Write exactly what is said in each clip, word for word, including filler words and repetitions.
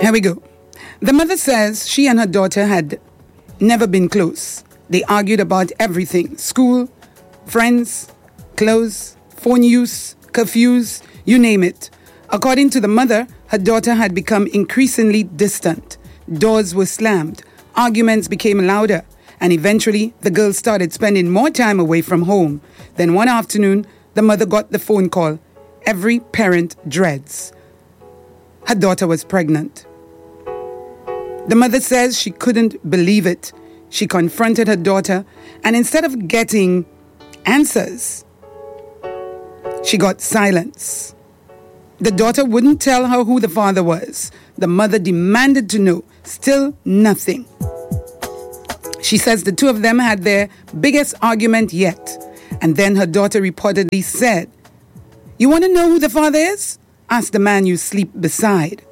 Here we go. The mother says she and her daughter had never been close. They argued about everything: school, friends, clothes, phone use, curfews, you name it. According to the mother, her daughter had become increasingly distant. Doors were slammed, arguments became louder, and eventually the girl started spending more time away from home. Then one afternoon, the mother got the phone call every parent dreads. Her daughter was pregnant. The mother says she couldn't believe it. She confronted her daughter, and instead of getting answers, she got silence. The daughter wouldn't tell her who the father was. The mother demanded to know. Still nothing. She says the two of them had their biggest argument yet. And then her daughter reportedly said, "You want to know who the father is? Ask the man you sleep beside."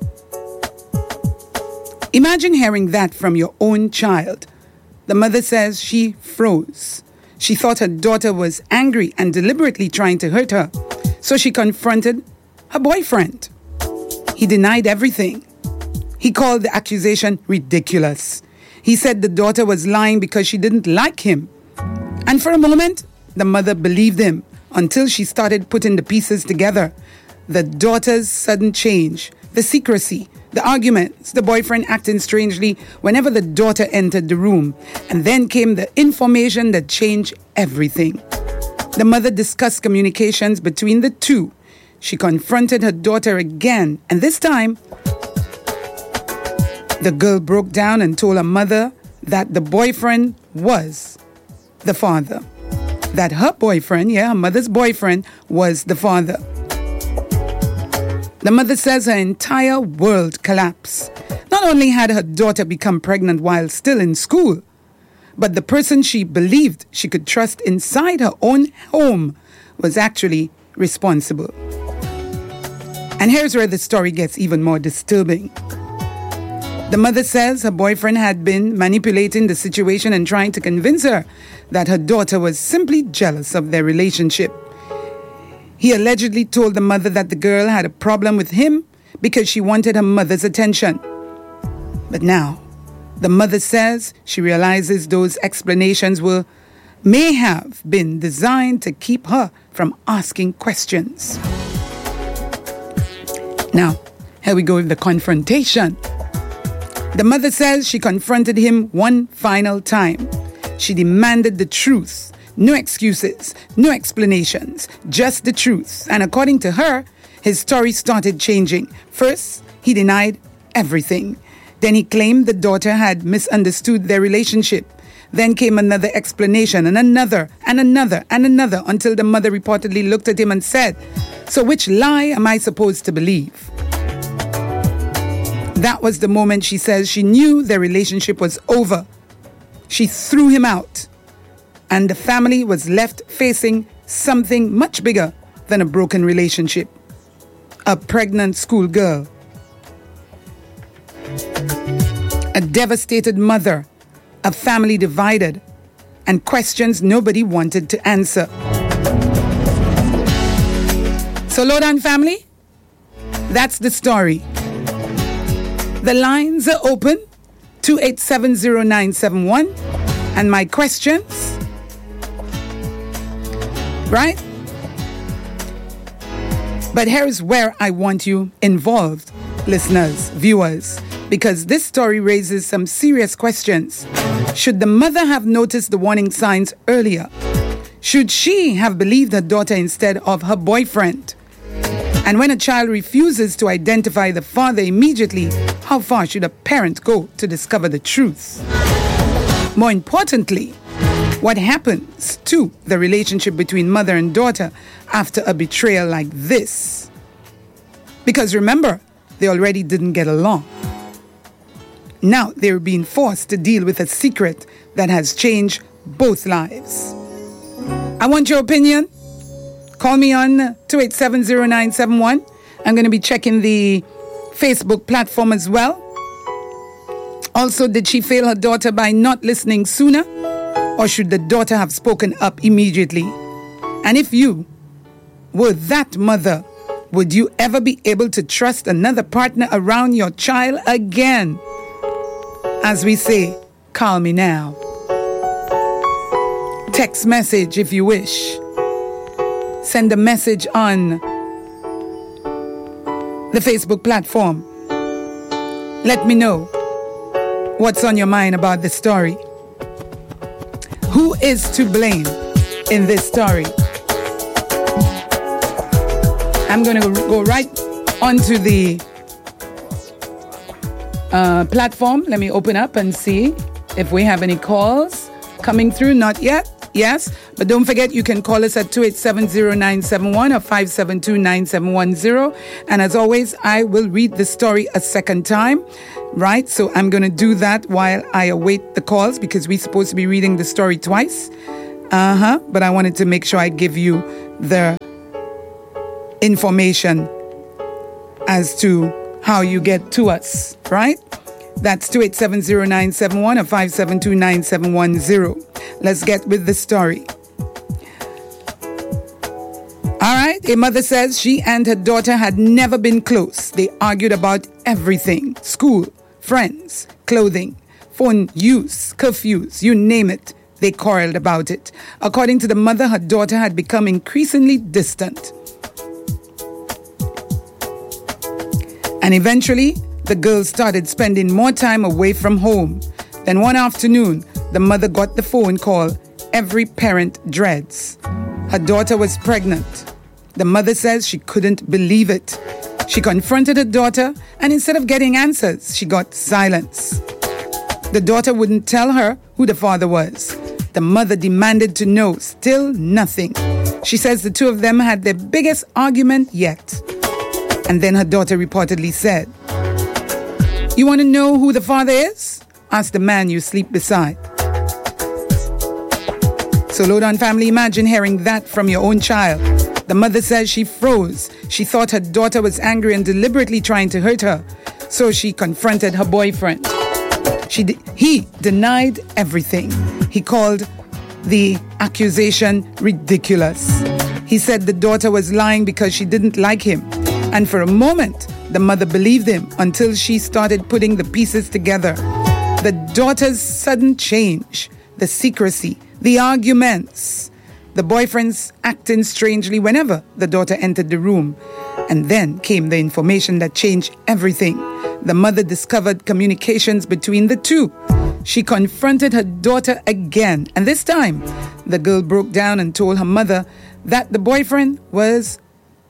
Imagine hearing that from your own child. The mother says she froze. She thought her daughter was angry and deliberately trying to hurt her. So she confronted her boyfriend. He denied everything. He called the accusation ridiculous. He said the daughter was lying because she didn't like him. And for a moment, the mother believed him until she started putting the pieces together. The daughter's sudden change, the secrecy, the arguments, the boyfriend acting strangely whenever the daughter entered the room. And then came the information that changed everything. The mother discussed communications between the two. She confronted her daughter again, and this time, the girl broke down and told her mother that the boyfriend was the father. That her boyfriend, yeah, her mother's boyfriend, was the father. The mother says her entire world collapsed. Not only had her daughter become pregnant while still in school, but the person she believed she could trust inside her own home was actually responsible. And here's where the story gets even more disturbing. The mother says her boyfriend had been manipulating the situation and trying to convince her that her daughter was simply jealous of their relationship. He allegedly told the mother that the girl had a problem with him because she wanted her mother's attention. But now, the mother says she realizes those explanations were, may have been designed to keep her from asking questions. Now, here we go with the confrontation. The mother says she confronted him one final time. She demanded the truth. No excuses, no explanations, just the truth. And according to her, his story started changing. First, he denied everything. Then he claimed the daughter had misunderstood their relationship. Then came another explanation and another and another and another until the mother reportedly looked at him and said, "So which lie am I supposed to believe?" That was the moment she says she knew their relationship was over. She threw him out, and the family was left facing something much bigger than a broken relationship. A pregnant schoolgirl. A devastated mother. A family divided. And questions nobody wanted to answer. So, Lowdown family, that's the story. The lines are open, two eight seven zero nine seven one. And my questions, right? But here's where I want you involved, listeners, viewers, because this story raises some serious questions. Should the mother have noticed the warning signs earlier? Should she have believed her daughter instead of her boyfriend? And when a child refuses to identify the father immediately, how far should a parent go to discover the truth? More importantly, what happens to the relationship between mother and daughter after a betrayal like this? Because remember, they already didn't get along. Now they're being forced to deal with a secret that has changed both lives. I want your opinion. Call me on two eight seven zero nine seven one. I'm going to be checking the Facebook platform as well. Also, did she fail her daughter by not listening sooner? Or should the daughter have spoken up immediately? And if you were that mother Would you ever be able to trust another partner around your child again? As we say, call me now. Text message if you wish. Send a message on the Facebook platform. Let me know what's on your mind about this story. Who is to blame in this story? I'm going to go right onto the uh, platform. Let me open up and see if we have any calls coming through. Not yet. Yes. But don't forget, you can call us at two eight seven zero nine seven one or five seven two nine seven one zero. And as always, I will read the story a second time. Right? So I'm going to do that while I await the calls, because we're supposed to be reading the story twice. Uh-huh. But I wanted to make sure I give you the information as to how you get to us, right? That's two eight seven zero nine seven one or five seven two nine seven one zero. Let's get with the story. All right, a mother says she and her daughter had never been close. They argued about everything: school, friends, clothing, phone use, curfews, you name it. They quarreled about it. According to the mother, her daughter had become increasingly distant. And eventually, the girl started spending more time away from home. Then one afternoon, the mother got the phone call every parent dreads. Her daughter was pregnant. The mother says she couldn't believe it. She confronted her daughter, and instead of getting answers, she got silence. The daughter wouldn't tell her who the father was. The mother demanded to know. Still nothing. She says the two of them had their biggest argument yet. And then her daughter reportedly said, "You want to know who the father is? Ask the man you sleep beside." So Lowdown family, imagine hearing that from your own child. The mother says she froze. She thought her daughter was angry and deliberately trying to hurt her. So she confronted her boyfriend. She de- he denied everything. He called the accusation ridiculous. He said the daughter was lying because she didn't like him. And for a moment, the mother believed him until she started putting the pieces together. The daughter's sudden change, the secrecy, the arguments, the boyfriend's acting strangely whenever the daughter entered the room. And then came the information that changed everything. The mother discovered communications between the two. She confronted her daughter again. And this time, the girl broke down and told her mother that the boyfriend was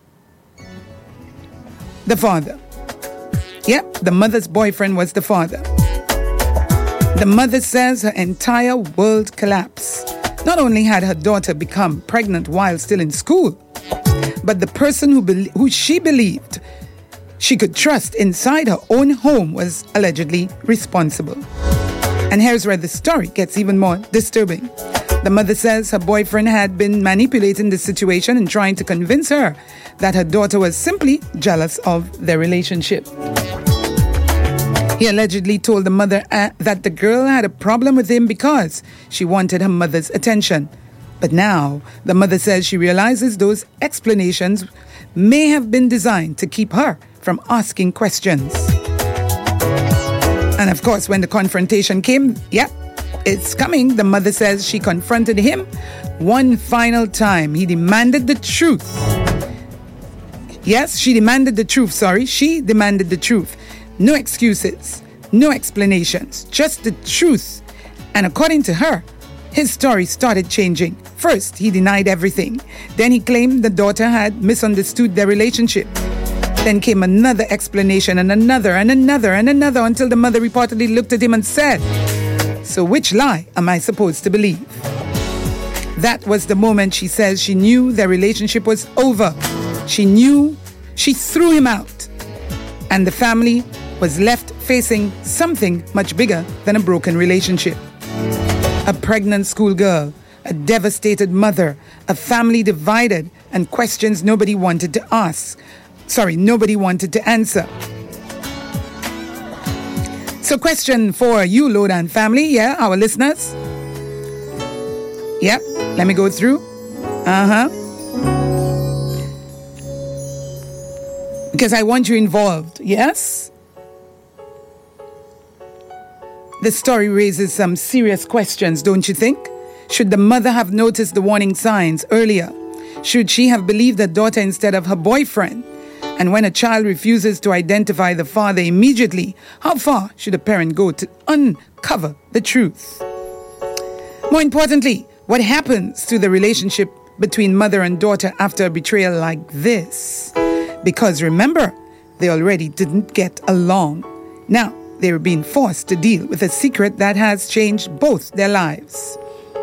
the father. Yep, the mother's boyfriend was the father. The mother says her entire world collapsed. Not only had her daughter become pregnant while still in school, but the person who, be- who she believed she could trust inside her own home was allegedly responsible. And here's where the story gets even more disturbing. The mother says her boyfriend had been manipulating the situation and trying to convince her that her daughter was simply jealous of their relationship. He allegedly told the mother uh, that the girl had a problem with him because she wanted her mother's attention. But now, the mother says she realizes those explanations may have been designed to keep her from asking questions. And of course, when the confrontation came, yep, it's coming. The mother says she confronted him one final time. He demanded the truth. Yes, she demanded the truth, sorry. She demanded the truth. No excuses, no explanations, just the truth. And according to her, his story started changing. First, he denied everything. Then he claimed the daughter had misunderstood their relationship. Then came another explanation and another and another and another until the mother reportedly looked at him and said, "So which lie am I supposed to believe?" That was the moment she says she knew their relationship was over. She knew she threw him out. And the family was left facing something much bigger than a broken relationship. A pregnant schoolgirl, a devastated mother, a family divided, and questions nobody wanted to ask. Sorry, nobody wanted to answer. So question for you, Lowdown family, yeah, our listeners. Yep, let me go through. Uh-huh. Because I want you involved, yes? The story raises some serious questions, don't you think? Should the mother have noticed the warning signs earlier? Should she have believed her daughter instead of her boyfriend? And when a child refuses to identify the father immediately, how far should a parent go to uncover the truth? More importantly, what happens to the relationship between mother and daughter after a betrayal like this? Because remember, they already didn't get along. Now, they were being forced to deal with a secret that has changed both their lives.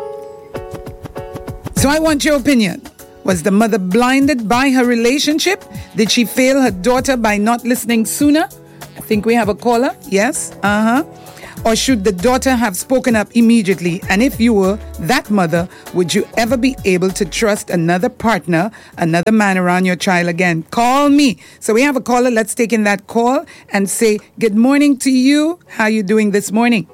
So I want your opinion. Was the mother blinded by her relationship? Did she fail her daughter by not listening sooner? I think we have a caller. Yes? Uh-huh. Or should the daughter have spoken up immediately? And if you were that mother, would you ever be able to trust another partner, another man around your child again? Call me. So we have a caller. Let's take in that call and say good morning to you. How are you doing this morning?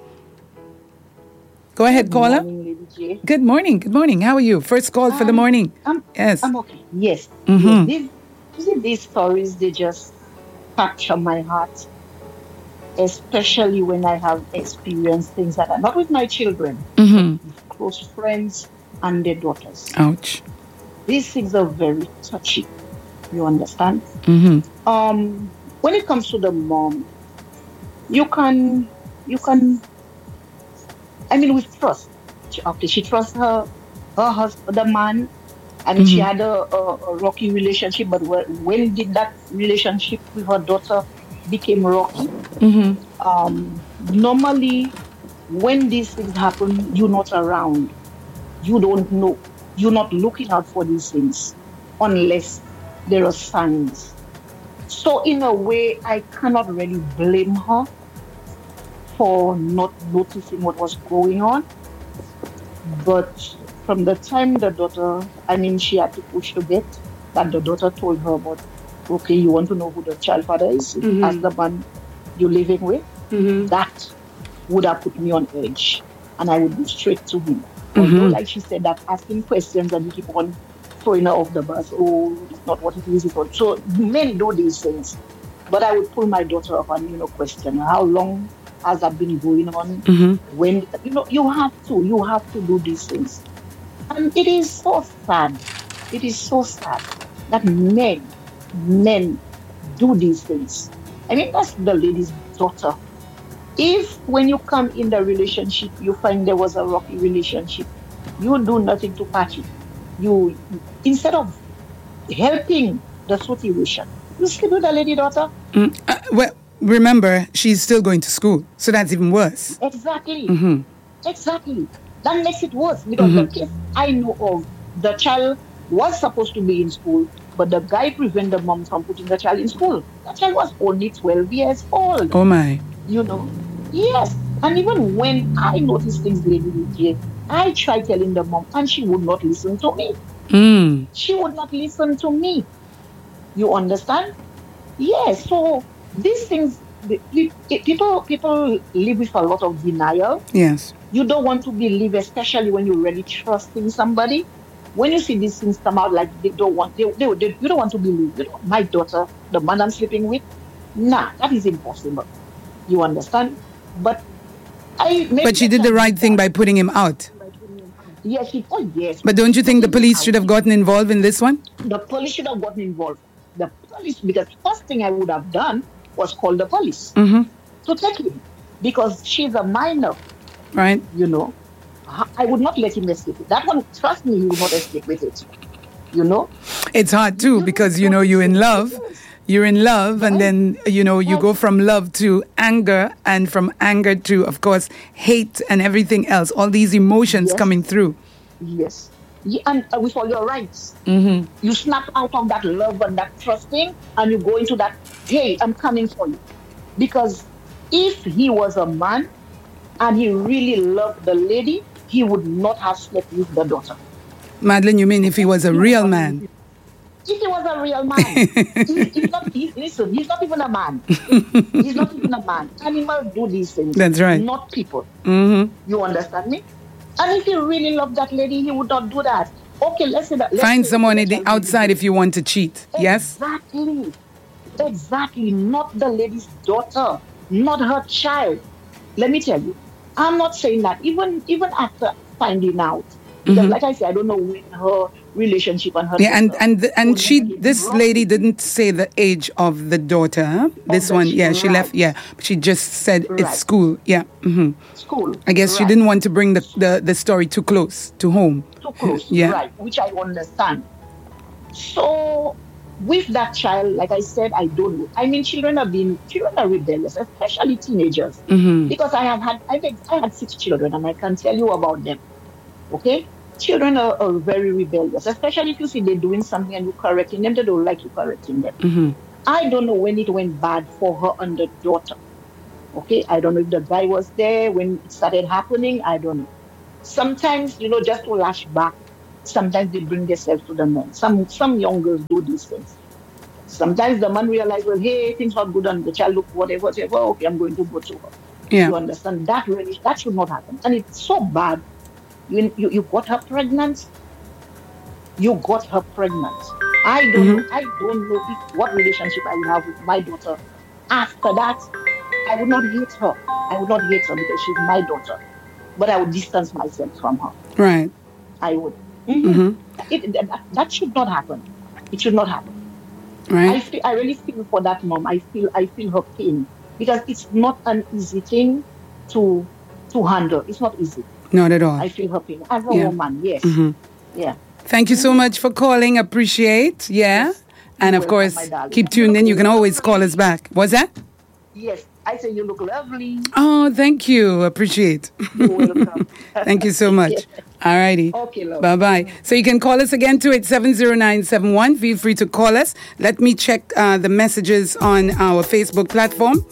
Go ahead, good caller. Morning, Lady J. Good morning. Good morning. How are you? First call um, for the morning. I'm, yes. I'm okay. Yes. Mm-hmm. yes. These, you see, these stories, they just capture my heart. Especially when I have experienced things that are not with my children, mm-hmm. with close friends and their daughters. Ouch. These things are very touchy. You understand? Mm-hmm. Um, when it comes to the mom, you can, you can, I mean, with trust. She, okay, she trusts her, her husband, the man, and mm-hmm. she had a, a, a rocky relationship, but when, when did that relationship with her daughter became rocky? Mm-hmm. Um, normally, when these things happen, you're not around. You don't know. You're not looking out for these things unless there are signs. So in a way, I cannot really blame her for not noticing what was going on. But from the time the daughter, I mean, she had to push to get that the daughter told her about, okay, you want to know who the child father is? Mm-hmm. As the man you're living with, mm-hmm. that would have put me on edge. And I would go straight to him. Mm-hmm. Although, like she said, that asking questions and you keep on throwing her off the bus, oh, it's not what it is. It's not. So men do these things. But I would pull my daughter up and, you know, question her, how long has that been going on? Mm-hmm. When, you know, you have to, you have to do these things. And it is so sad. It is so sad that men, men do these things. I mean, that's the lady's daughter. If when you come in the relationship, you find there was a rocky relationship, you do nothing to patch it. You, instead of helping the situation, you sleep with the lady daughter. Mm, uh, well, remember, she's still going to school, so that's even worse. Exactly. Mm-hmm. Exactly. That makes it worse because mm-hmm. the case I know of, the child was supposed to be in school, but the guy prevented the mom from putting the child in school. The child was only twelve years old. Oh my. You know? Yes. And even when I noticed things, Lady Lydia, I tried telling the mom and she would not listen to me. Mm. She would not listen to me. You understand? Yes. So these things, people, people live with a lot of denial. Yes. You don't want to believe, especially when you're really trusting somebody. When you see these things come out like they don't want, they, they, they, you don't want to believe. You know, my daughter, the man I'm sleeping with, nah, that is impossible. You understand? But I. But she did the right thing by putting him out. Yes, she. Oh, yes. But don't you think the police should have gotten involved in this one? The police should have gotten involved. The police, because the first thing I would have done was call the police mm-hmm. to take him, because she's a minor. Right. You know. I would not let him escape it. That one, trust me, he would not escape with it. You know? It's hard too because, you know, you're in love. You're in love and then, you know, you go from love to anger and from anger to, of course, hate and everything else. All these emotions yes. coming through. Yes. Yeah, and uh, with all your rights. Mm-hmm. You snap out of that love and that trusting and you go into that, hey, I'm coming for you. Because if he was a man and he really loved the lady, he would not have slept with the daughter. Madeline, you mean if he was a real man? If he was a real man. he, he's not, he, listen, he's not even a man. He's not even a man. Animals do these things. That's right. Not people. Mm-hmm. You understand me? And if he really loved that lady, he would not do that. Okay, let's say that. Let's Find say someone at the outside if you want to cheat. Exactly. Yes? Exactly. Exactly, not the lady's daughter, not her child. Let me tell you, I'm not saying that even even after finding out, because Mm-hmm. like I said, I don't know when her relationship and her Yeah, and daughter and and would she, legally be this brought lady into didn't say the age of the daughter. Huh? of This the one, ch- yeah, she left. right, Yeah, she just said it's right, school. Yeah, hmm school, I guess she right, didn't want to bring the, the the story too close to home. too close, Yeah. right, which I understand. So with that child, like I said, I don't know. I mean, children are being children are rebellious, especially teenagers. Mm-hmm. Because I have had I think I had six children and I can tell you about them. Okay? Children are, are very rebellious, especially if you see they're doing something and you're correcting them, they don't like you correcting them. Mm-hmm. I don't know when it went bad for her and the daughter. Okay? I don't know if the guy was there when it started happening. I don't know. Sometimes, you know, just to lash back, sometimes they bring themselves to the men. Some some young girls do these things. Sometimes the man realizes, well, hey, things are good, and the child look whatever, say, well, okay, I'm going to go to her. Yeah. You understand? That really that should not happen. And it's so bad. You you, you got her pregnant. You got her pregnant. I don't know. Mm-hmm. I don't know if what relationship I would have with my daughter. After that, I would not hate her. I would not hate her because she's my daughter. But I would distance myself from her. Right. I would. Mhm. Mm-hmm. It, that, that should not happen. It should not happen. I Right. feel, I really feel for that mom. I feel, I feel her pain because it's not an easy thing to to handle. It's not easy. Not at all. I feel her pain as a Yeah. woman. Yes, Mm-hmm. yeah. Thank you so much for calling. Appreciate. Yeah. Yes. And You're of welcome, course, my darling. keep And you tuned look in. You can always call lovely. us back. What's that? Yes, I say you look lovely. Oh, thank you. Appreciate. You're welcome. Thank you so much. All righty. Okay, love. Bye bye. So you can call us again to eight seven zero nine seven one. Feel free to call us. Let me check uh, the messages on our Facebook platform.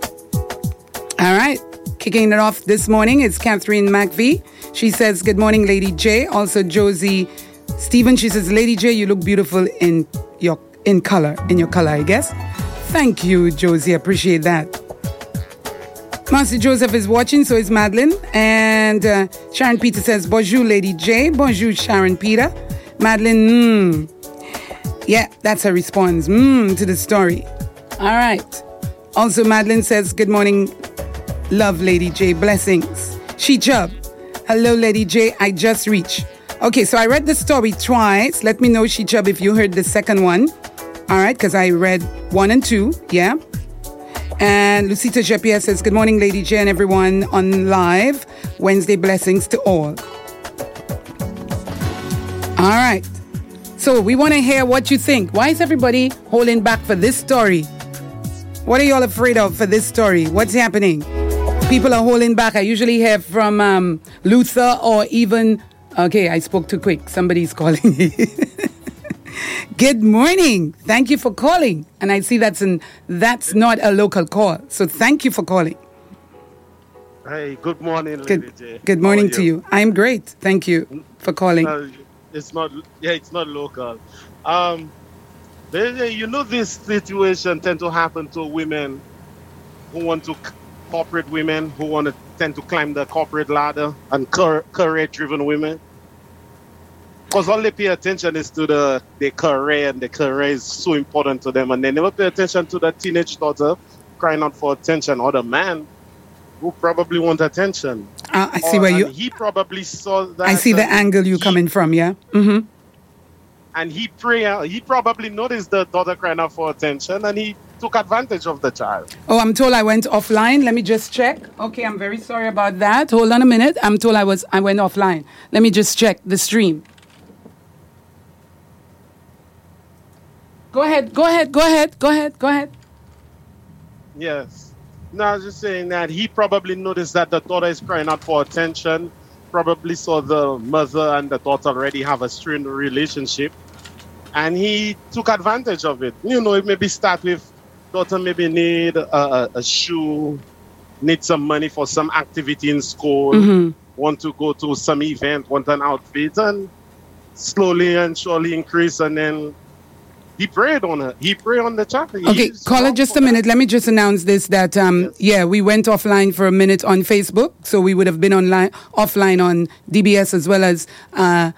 All right. Kicking it off this morning is Catherine McVie. She says, good morning, Lady J. Also, Josie Stephen, she says, Lady J, you look beautiful in your in color, in your color, I guess. Thank you, Josie. Appreciate that. Master Joseph is watching, so is Madeline. And uh, Sharon Peter says, bonjour, Lady J. Bonjour, Sharon Peter. Madeline, mmm. Yeah, that's her response. Mmm, to the story. All right. Also, Madeline says, good morning, love, Lady J. Blessings. She Chubb. Hello, Lady J. I just reached. Okay, so I read the story twice. Let me know, She Chubb, if you heard the second one. All right, because I read one and two. Yeah. And Lucita Jepia says, good morning, Lady J and everyone on live. Wednesday blessings to all. All right. So we want to hear what you think. Why is everybody holding back for this story? What are you all afraid of for this story? What's happening? People are holding back. I usually hear from um, Luther or even... Okay, I spoke too quick. Somebody's calling me. Good morning. Thank you for calling. And I see that's an that's not a local call. So thank you for calling. Hey, good morning, Lady Good, J. good How morning are to you. I'm great. Thank you for calling. No, it's not. Yeah, it's not local. Um, Lady J, you know this situation tend to happen to women who want to corporate women who want to tend to climb the corporate ladder and career-driven women. Because all they pay attention is to the their career, and the career is so important to them, and they never pay attention to the teenage daughter crying out for attention, or the man who probably want attention. Uh, I see Or- where you. and he probably saw that. I see the and angle you he- coming from. Yeah. Mm-hmm. And he pray. He probably noticed the daughter crying out for attention, and he took advantage of the child. Oh, I'm told I went offline. Let me just check. Okay, I'm very sorry about that. Hold on a minute. I'm told I was I went offline. Let me just check the stream. Go ahead. Go ahead. Go ahead. Go ahead. Go ahead. Yes. No, I was just saying that he probably noticed that the daughter is crying out for attention. Probably saw the mother and the daughter already have a strained relationship, and he took advantage of it. You know, it maybe start with daughter maybe need a, a, a shoe, need some money for some activity in school, Mm-hmm. want to go to some event, want an outfit, and slowly and surely increase, and then he preyed on her. He preyed on the child. Okay, He's caller, wrong just for a that. minute. Let me just announce this that, um, Yes. yeah, we went offline for a minute on Facebook. So we would have been online, offline on D B S as well as uh,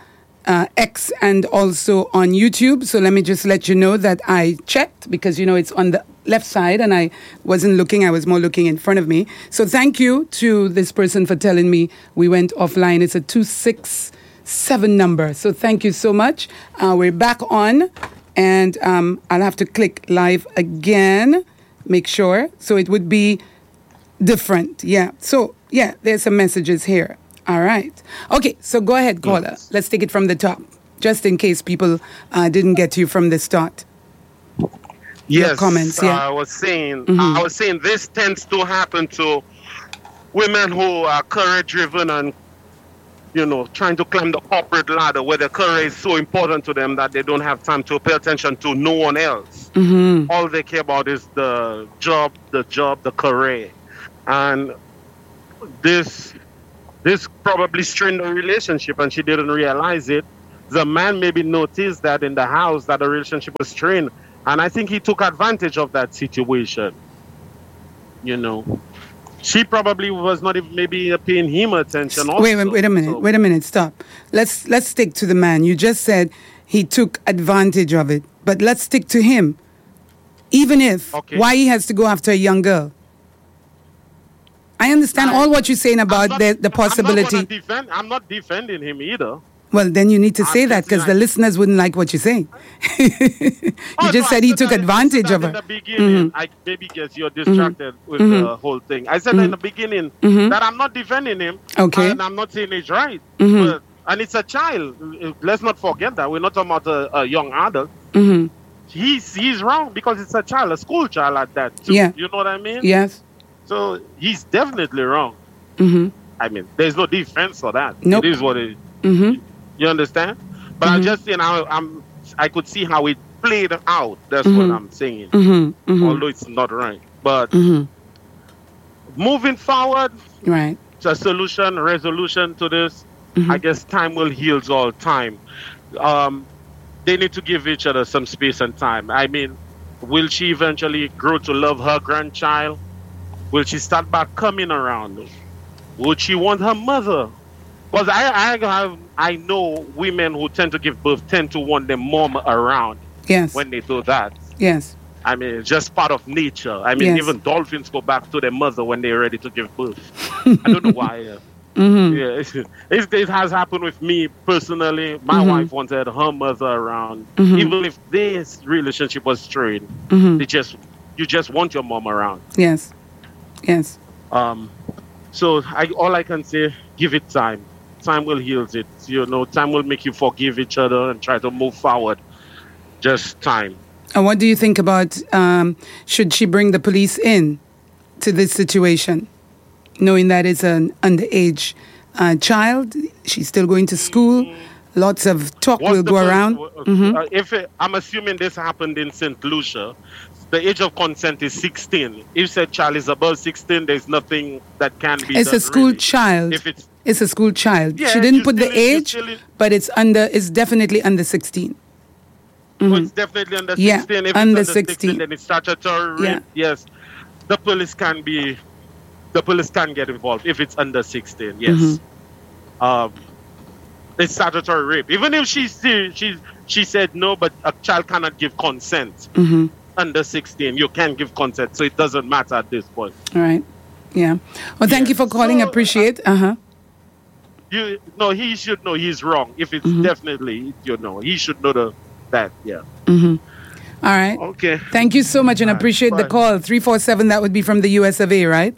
uh, X and also on YouTube. So let me just let you know that I checked because, you know, it's on the left side and I wasn't looking. I was more looking in front of me. So thank you to this person for telling me we went offline. It's a two six seven number. So thank you so much. Uh, we're back on and um, I'll have to click live again. Make sure. So it would be different. Yeah. So, yeah, there's some messages here. All right. Okay, so go ahead, caller. Yes. Let's take it from the top, just in case people uh, didn't get you from the start. Yes, Your comments, yeah. I was saying, mm-hmm. I was saying this tends to happen to women who are career-driven and, you know, trying to climb the corporate ladder where the career is so important to them that they don't have time to pay attention to no one else. Mm-hmm. All they care about is the job, the job, the career. And this... This probably strained the relationship and she didn't realize it. The man maybe noticed that in the house that the relationship was strained. And I think he took advantage of that situation. You know, she probably was not even maybe paying him attention also. Wait, wait, wait a minute. So. Wait a minute. Stop. Let's let's stick to the man. You just said he took advantage of it. But let's stick to him. Even if, okay. Why he has to go after a young girl? I understand I, all what you're saying about not, the, the possibility. I'm not, defend, I'm not defending him either. Well, then you need to I'm say that because the listeners wouldn't like what you're saying. you oh, just no, said he took that, advantage of her. In the beginning, mm-hmm. I maybe guess you're distracted mm-hmm. with mm-hmm. the whole thing. I said mm-hmm. that in the beginning mm-hmm. that I'm not defending him. Okay. And I'm not saying he's right. Mm-hmm. But, and it's a child. Let's not forget that. We're not talking about a, a young adult. Mm-hmm. He's, he's wrong because it's a child, a school child like that. Too. Yeah. You know what I mean? Yes. So he's definitely wrong. Mm-hmm. I mean, there's no defense for that. Nope. It is what it is. Mm-hmm. You understand? But Mm-hmm. I'm just saying, I, I'm, I could see how it played out. That's mm-hmm. what I'm saying. Mm-hmm. Mm-hmm. Although it's not right. But mm-hmm. moving forward, right? To a solution, resolution to this, mm-hmm. I guess time will heal all time. Um, they need to give each other some space and time. I mean, will she eventually grow to love her grandchild? Will she start back coming around? Would she want her mother? Because I, I have, I know women who tend to give birth tend to want their mom around. Yes. When they do that. Yes. I mean, it's just part of nature. I mean, yes. even dolphins go back to their mother when they're ready to give birth. I don't know why. Uh, mm-hmm. Yeah, it, it has happened with me personally. My mm-hmm. wife wanted her mother around, mm-hmm. even if this relationship was strained. Mm-hmm. They just, you just want your mom around. Yes. Yes. Um, so I, all I can say, give it time. Time will heal it. You know, time will make you forgive each other and try to move forward. Just time. And what do you think about, um, should she bring the police in to this situation, knowing that it's an underage uh, child? She's still going to school. Mm. Lots of talk What's will go first, around. Uh, mm-hmm. uh, if it, I'm assuming this happened in Saint Lucia. The age of consent is sixteen. If a child is above sixteen, there's nothing that can be It's done, a school really. child. If it's, it's a school child. Yeah, she didn't put the in, age, in, but it's under. It's definitely under sixteen. Mm-hmm. Oh, it's definitely under yeah, sixteen. If under it's under sixteen. sixteen, then it's statutory rape. Yeah. Yes, the police can be. The police can get involved if it's under sixteen. Yes. Mm-hmm. Um, it's statutory rape. Even if she she she said no, but a child cannot give consent. Mm-hmm. Under sixteen, you can give consent, so it doesn't matter at this point. All right. Yeah. Well, thank yeah. you for calling. So, Appreciate. Uh huh. You no, he should know he's wrong. If it's mm-hmm. definitely, you know, he should know the that. Yeah. Mm-hmm. All right. Okay. Thank you so much, and All appreciate right. the call. Three four seven. That would be from the U S of A, right?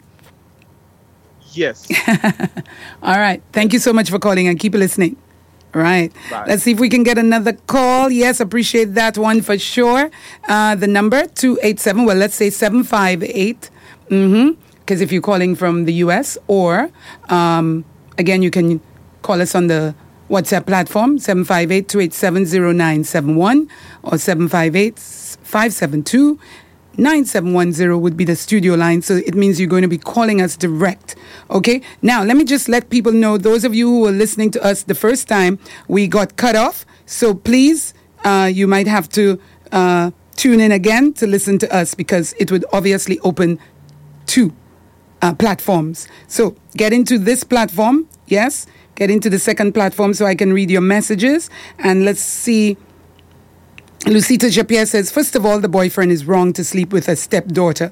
Yes. All right. Thank you so much for calling, and keep listening. Right. Bye. Let's see if we can get another call. Yes, appreciate that one for sure. Uh, the number, two eight seven, well, let's say seven five eight. Mm-hmm. Because if you're calling from the U S or, um, again, you can call us on the WhatsApp platform, seven five eight, two eight seven, zero nine seven one or seven five eight, five seven two, nine seven one zero would be the studio line. So it means you're going to be calling us direct. Okay. Now, let me just let people know, those of you who were listening to us the first time, we got cut off. So please, uh, you might have to uh, tune in again to listen to us because it would obviously open two uh, platforms. So get into this platform. Yes. get into the second platform so I can read your messages. And let's see. Lucita Japierre says, first of all, the boyfriend is wrong to sleep with a stepdaughter.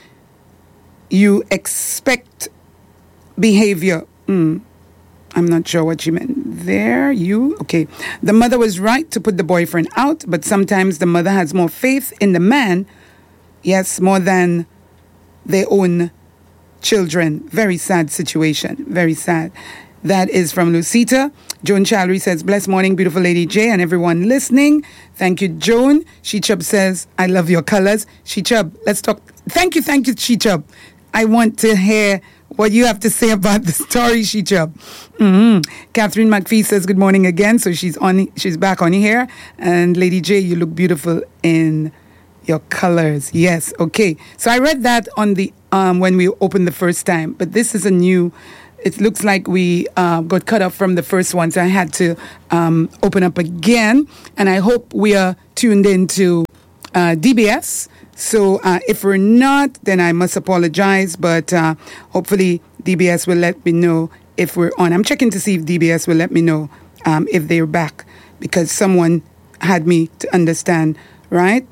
You expect behavior. Mm, I'm not sure what she meant there. You? Okay. The mother was right to put the boyfriend out, but sometimes the mother has more faith in the man, yes, more than their own children. Very sad situation. Very sad. That is from Lucita. Joan Challery says, blessed morning, beautiful Lady J, and everyone listening. Thank you, Joan. She-Chub says, I love your colors. She-Chub, let's talk. Thank you, thank you, She-Chub. I want to hear what you have to say about the story, She-Chub. Mm-hmm. Catherine McPhee says, good morning again. So she's on. She's back on here. And Lady J, you look beautiful in your colors. Yes, okay. So I read that on the um, when we opened the first time. But this is a new... It looks like we uh, got cut off from the first one, so I had to um, open up again. And I hope we are tuned into uh, D B S. So uh, if we're not, then I must apologize. But uh, hopefully D B S will let me know if we're on. I'm checking to see if D B S will let me know um, if they're back, because someone had me to understand, right?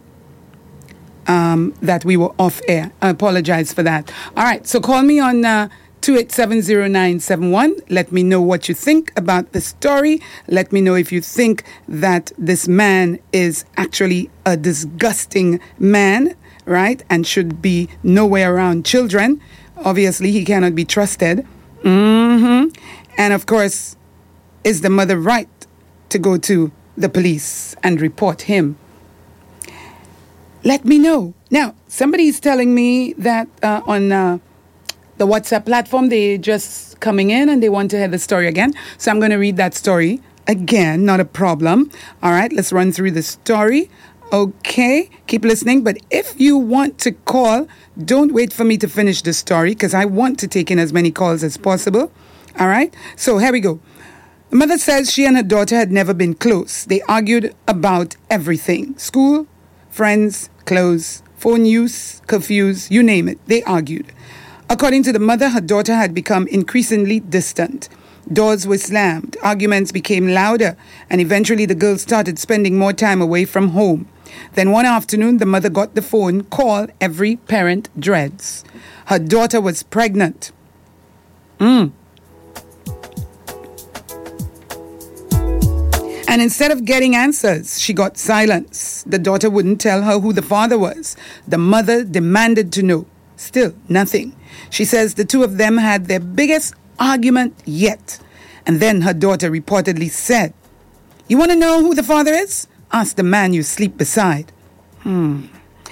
Um, that we were off air. I apologize for that. All right, so call me on... Uh, two eight seven zero nine seven one. Let me know what you think about the story. Let me know if you think that this man is actually a disgusting man, right? And should be nowhere around children. Obviously, he cannot be trusted. Mm-hmm. And of course, is the mother right to go to the police and report him? Let me know. Now, somebody is telling me that uh, on... Uh, the WhatsApp platform, they're just coming in and they want to hear the story again. So I'm going to read that story again, not a problem. All right, let's run through the story. Okay, keep listening. But if you want to call, don't wait for me to finish the story, because I want to take in as many calls as possible. All right, so here we go. The mother says she and her daughter had never been close. They argued about everything. School, friends, clothes, phone use, curfews, you name it. They argued. According to the mother, her daughter had become increasingly distant. Doors were slammed, arguments became louder, and eventually the girl started spending more time away from home. Then one afternoon, the mother got the phone call every parent dreads. Her daughter was pregnant. Mm. And instead of getting answers, she got silence. The daughter wouldn't tell her who the father was. The mother demanded to know. Still, nothing. She says the two of them had their biggest argument yet. And then her daughter reportedly said, "You want to know who the father is? Ask the man you sleep beside." Hmm.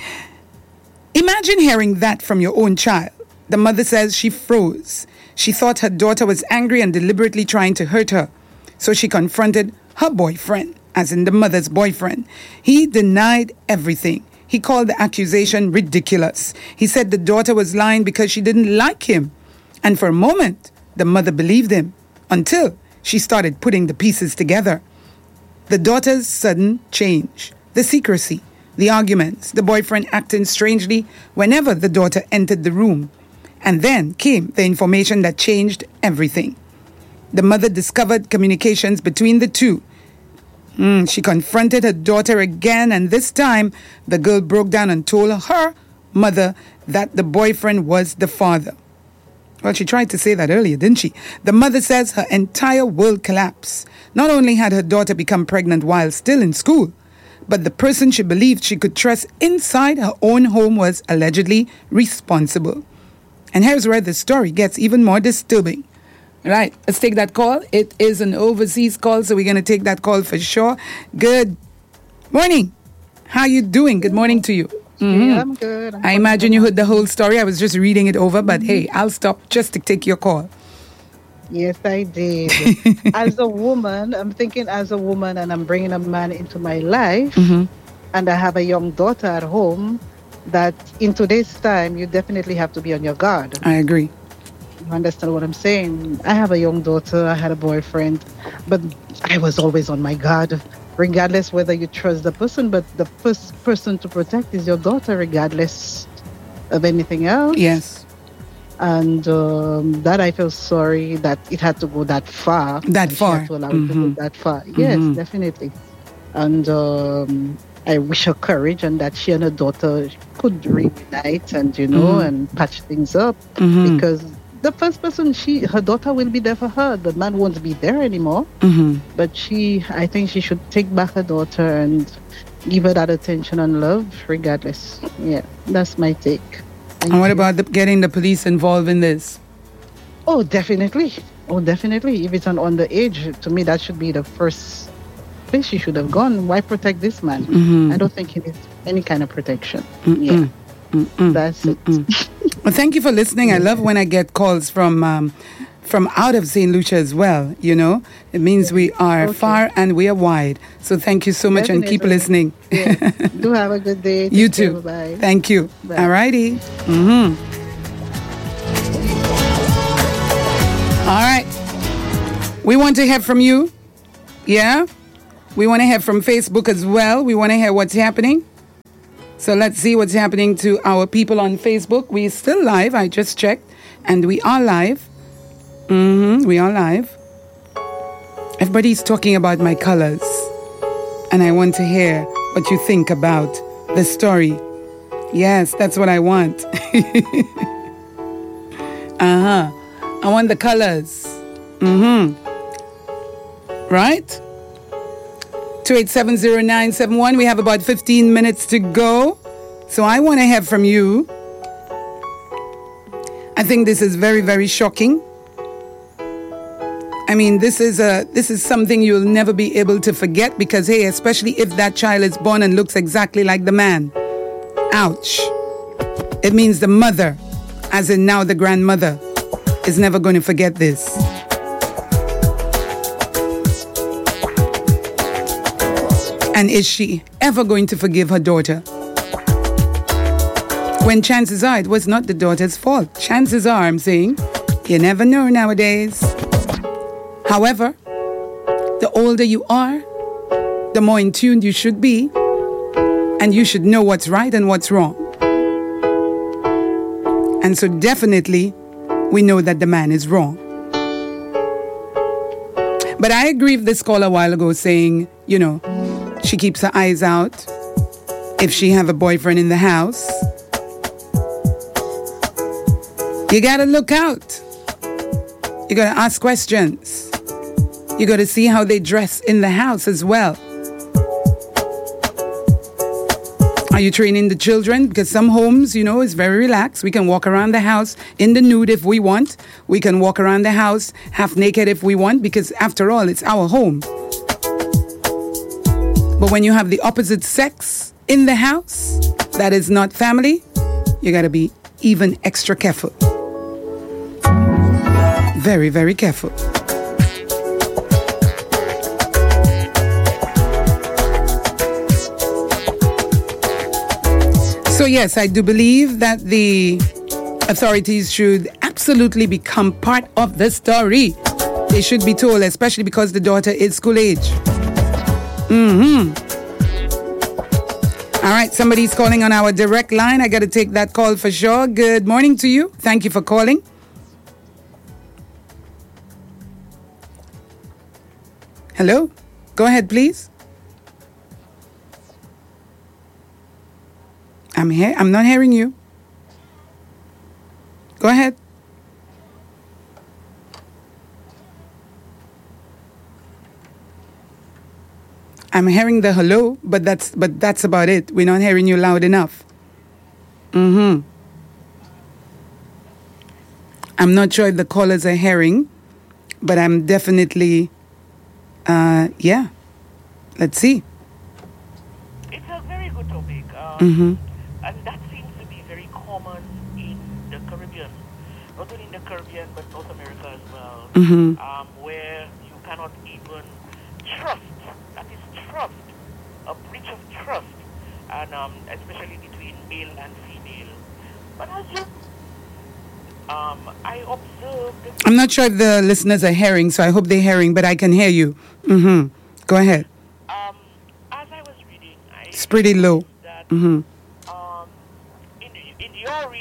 Imagine hearing that from your own child. The mother says she froze. She thought her daughter was angry and deliberately trying to hurt her. So she confronted her boyfriend, as in the mother's boyfriend. He denied everything. He called the accusation ridiculous. He said the daughter was lying because she didn't like him. And for a moment, the mother believed him, until she started putting the pieces together. The daughter's sudden change, the secrecy, the arguments, the boyfriend acting strangely whenever the daughter entered the room. And then came the information that changed everything. The mother discovered communications between the two. Mm, she confronted her daughter again, and this time the girl broke down and told her mother that the boyfriend was the father. Well, she tried to say that earlier, didn't she? The mother says her entire world collapsed. Not only had her daughter become pregnant while still in school, but the person she believed she could trust inside her own home was allegedly responsible. And here's where the story gets even more disturbing. Right, let's take that call. It is an overseas call, so we're going to take that call for sure. Good morning. How you doing? Good morning to you. Mm-hmm. Yeah, I'm good. I'm I imagine you heard the whole story. I was just reading it over, but mm-hmm. hey, I'll stop just to take your call. Yes, I did. As a woman, I'm thinking as a woman, and I'm bringing a man into my life, mm-hmm. and I have a young daughter at home, that in today's time, you definitely have to be on your guard. I agree. You understand what I'm saying? I have a young daughter, I had a boyfriend, but I was always on my guard, regardless whether you trust the person, but the first person to protect is your daughter, regardless of anything else. Yes. And um, that I feel sorry that it had to go that far. That far. She had to allow it to go that far. Yes, Mhm. definitely. And um, I wish her courage and that she and her daughter could reunite and, you know, Mhm. and patch things up. Mhm. Because the first person, she, her daughter will be there for her. The man won't be there anymore. Mhm. But she, I think she should take back her daughter and give her that attention and love regardless. Yeah, that's my take. Thank And what you. about the, getting the police involved in this? Oh, definitely. Oh, definitely. If it's an underage, to me, that should be the first place she should have gone. Why protect this man? Mhm. I don't think he needs any kind of protection. Mm-mm. Yeah, Mm-mm. that's it. Well, thank you for listening. I love when I get calls from um, from out of Saint Lucia as well. You know, it means we are Okay. far and we are wide. So thank you so much and keep Definitely. listening. Yeah. Do have a good day. You Take care. too. Bye. Thank you. Bye. All righty. Mm-hmm. All right. We want to hear from you. Yeah? We want to hear from Facebook as well. We want to hear what's happening. So let's see what's happening to our people on Facebook. We're still live. I just checked. And we are live. Mm-hmm. We are live. Everybody's talking about my colors. And I want to hear what you think about the story. Yes, that's what I want. uh-huh. I want the colors. Mm-hmm. Right? two eight seven zero nine seven one. We have about fifteen minutes to go. So I want to hear from you. I think this is very, very shocking. I mean, this is a this is something you'll never be able to forget because, hey, especially if that child is born and looks exactly like the man. Ouch. It means the mother, as in now the grandmother, is never going to forget this. And is she ever going to forgive her daughter? When chances are it was not the daughter's fault. Chances are, I'm saying, you never know nowadays. However, the older you are, the more in tune you should be, and you should know what's right and what's wrong. And so definitely, we know that the man is wrong. But I agree with this caller a while ago saying, you know, she keeps her eyes out if she have a boyfriend in the house. You gotta look out. You gotta ask questions. You gotta see how they dress in the house as well. Are you training the children? Because some homes, you know, is very relaxed. We can walk around the house in the nude if we want. We can walk around the house half naked if we want, because after all, it's our home. But when you have the opposite sex in the house, that is not family, you gotta be even extra careful. Very, very careful. So yes, I do believe that the authorities should absolutely become part of the story. They should be told, especially because the daughter is school age. Mm-hmm. All right, somebody's calling on our direct line. I got to take that call for sure. Good morning to you. Thank you for calling. Hello? Go ahead, please. I'm here. I'm not hearing you. Go ahead. I'm hearing the hello, but that's but that's about it. We're not hearing you loud enough. Mm-hmm. I'm not sure if the callers are hearing, but I'm definitely, uh, yeah. Let's see. It's a very good topic, um, Mm-hmm. and that seems to be very common in the Caribbean, not only in the Caribbean but North America as well, Mm-hmm. um, where you cannot even trust. That is trust, a breach of trust, and um, especially between male and female. But as you, um, I observed. I'm not sure if the listeners are hearing, so I hope they're hearing, but I can hear you. Mm-hmm. Go ahead. Um, as I was reading, I It's pretty low. that Mm-hmm. um, in, in your reading about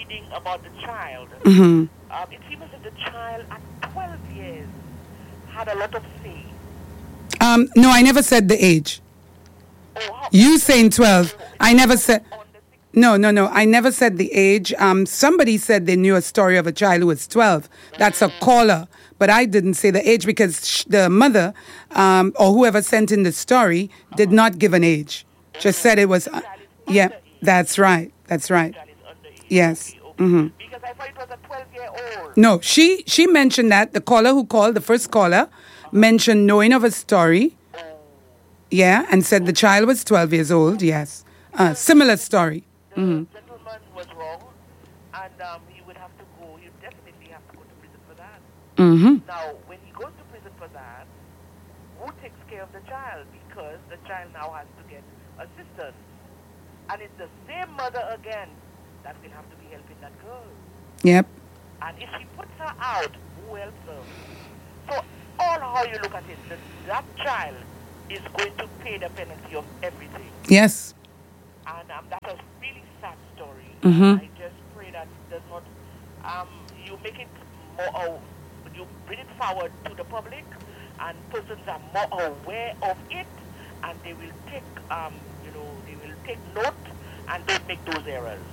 about the child, Mm-hmm. um, it seems that the child at twelve years had a lot of say. Um, no, I never said the age. Oh, how, You saying twelve. I never said. on the six, No, no, no. I never said the age. Um, somebody said they knew a story of a child who was twelve. That's a caller. But I didn't say the age because sh- the mother um, or whoever sent in the story did not give an age. Just said it was. Uh, yeah, that's right. That's right. child is underage. Yes. Okay, okay. Mm-hmm. Because I thought it was a twelve-year-old. No, she she mentioned that the caller who called, the first caller, mentioned knowing of a story. Yeah, and said the child was twelve years old. Yes, uh, similar story. The Mm-hmm. gentleman was wrong, and um, he would have to go. He would definitely have to go to prison for that. Mm-hmm. Now, when he goes to prison for that, who takes care of the child? Because the child now has to get assistance. And it's the same mother again that will have to be helping that girl. Yep. And if she puts her out, who helps her? So, all how you look at it, that, that child is going to pay the penalty of everything. Yes. And um, that's a really sad story. Mhm. I just pray that it does not, um, you make it more, uh, you bring it forward to the public, and persons are more aware of it, and they will take, um, you know, they will take note and don't make those errors.